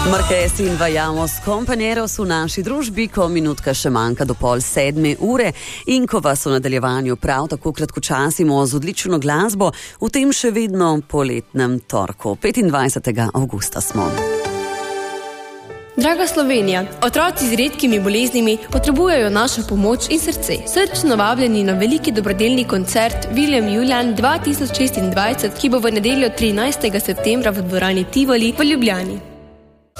Marques in Vajamos Companeros v naši družbi, ko minutka še manjka do 6:30 in ko vas v nadaljevanju prav tako kratkočasimo z odlično glasbo, v tem še vedno poletnem torku. 25. avgusta smo. Draga Slovenija, otroci z redkimi boleznimi potrebujejo našo pomoč in srce. Srčno vabljeni na veliki dobrodelni koncert William Julian 2026, ki bo v nedeljo 13. septembra v dvorani Tivoli v Ljubljani.